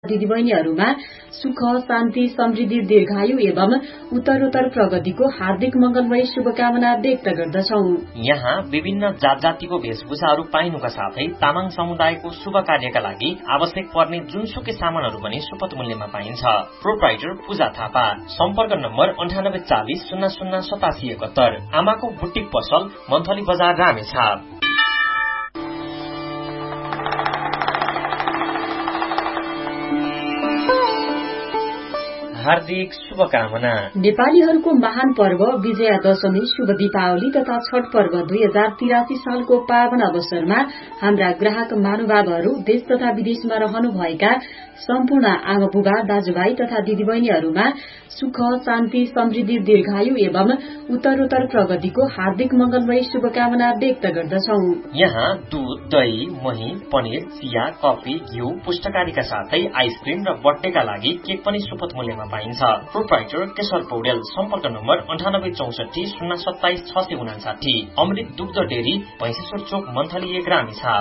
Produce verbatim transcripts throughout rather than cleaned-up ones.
दिदीबहिनीहरूमा सुख शान्ति समृद्धि दीर्घायु एवं उत्तरोत्तर प्रगतिको हार्दिक मंगलमय शुभकामना व्यक्त गर्दछौ। यहाँ विभिन्न जात जातिको वेशभूषाहरू पाइनुका साथै तामाङ समुदायको शुभ कार्यका लागि आवश्यक पर्ने जुनसुकै सामानहरू पनि सुपथ मूल्यमा पाइन्छ। प्रोप्राइटर पूजा थापा, सम्पर्क नम्बर अन्ठानब्बे चालिस शून्य शून्य सतासी एकहत्तर। आमाको बुटिक पसल मन्थली बजार रामेछाप। हार्दिक शुभकामना। नेपालीहरूको महान पर्व विजया दशमी, शुभ दीपावली तथा छठ पर्व दुई हजार तिरासी सालको पावन अवसरमा हाम्रा ग्राहक महानुभावहरू देश तथा विदेशमा रहनुभएका सम्पूर्ण आमाबुबा दाजुभाइ तथा दिदीबहिनीहरूमा सुख शान्ति समृद्धि दीर्घायु एवं उत्तरोत्तर प्रगतिको हार्दिक मंगलमय शुभकामना व्यक्त गर्दछौ। यहाँ दूध, दही, मही, पनिर, चिया, कफी, घिउ, पुस्तकारीका साथै आइसक्रिम र बर्थडेका लागि केक पनि सुपथ मूल्यमा पाइन्छ। प्रोप्राइटर केशर पौडेल, सम्पर्क नम्बर अन्ठानब्बे चौसठी शून्य सत्ताइस छ सय उनासाठी। अमृत दुग्ध डेरी, भैंसेश्वर चोक, मन्थली एक रामेछाप।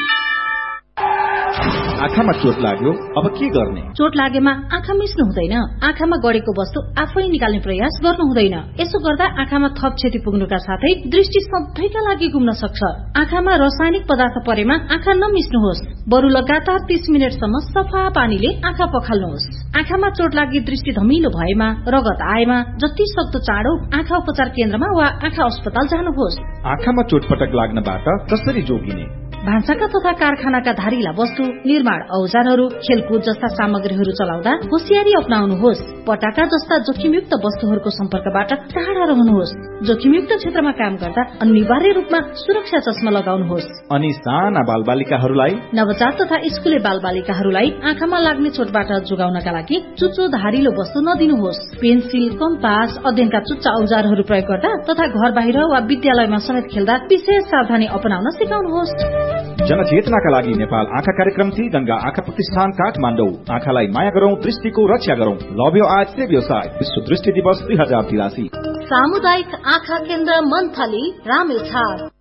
आँखामा चोट लाग्यो, अब के गर्ने? चोट लागेमा आँखा मिच्नु हुँदैन। आँखामा गडेको वस्तु आफै निकाल्ने प्रयास गर्नु हुँदैन। यसो गर्दा आँखामा थप क्षति पुग्नुका साथै दृष्टि सधैँका लागि गुम्न सक्छ। आँखामा रासायनिक पदार्थ परेमा आँखा नमिच्नुहोस्, बरु लगातार तीस मिनटसम्म सफा पानीले आँखा पखाल्नुहोस्। आँखामा चोट लागि दृष्टि धमिलो भएमा, रगत आएमा जति सक्दो चाँडो आँखा उपचार केन्द्रमा वा आँखा अस्पताल जानुहोस्। आँखामा चोटपटक लाग्नबाट कसरी जोगिने? भान्साका तथा कारखानाका धारिला वस्तु, निर्माण औजारहरू, खेलकुद जस्ता सामग्रीहरू चलाउँदा होशियारी अपनाउनुहोस्। पटाका जस्ता जोखिमयुक्त वस्तुहरूको सम्पर्कबाट टाढा रहनुहोस्। जोखिमयुक्त क्षेत्रमा काम गर्दा अनिवार्य रूपमा सुरक्षा चस्मा लगाउनुहोस्। अनि साना बालबालिकाहरूलाई, नवजात तथा स्कुले बालबालिकाहरूलाई आँखामा लाग्ने चोटबाट जोगाउनका लागि चुच्चो धारिलो वस्तु नदिनुहोस्। पेन्सिल, कम्पास, अध्ययनका चुच्चा औजारहरू प्रयोग गर्दा तथा घर बाहिर वा विद्यालयमा समेत खेल्दा विशेष सावधानी अपनाउन सिकाउनुहोस्। जनचेतनाका लागि नेपाल आँखा कार्यक्रम ती गंगा आँखा प्रतिष्ठान काठमाडौँ। आँखालाई माया गरौं, दृष्टिको रक्षा गरौं। लभ यो आज से व्यवसाय विश्व दृष्टि दिवस दुई हजार तिरासी। सामुदायिक आँखा केन्द्र मन्थली रामेछाप।